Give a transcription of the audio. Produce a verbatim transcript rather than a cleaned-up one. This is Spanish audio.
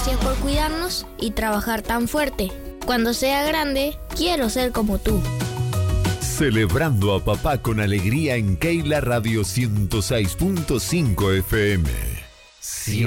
Gracias por cuidarnos y trabajar tan fuerte. Cuando sea grande, quiero ser como tú. Celebrando a papá con alegría en Keila Radio ciento seis punto cinco F M. Siempre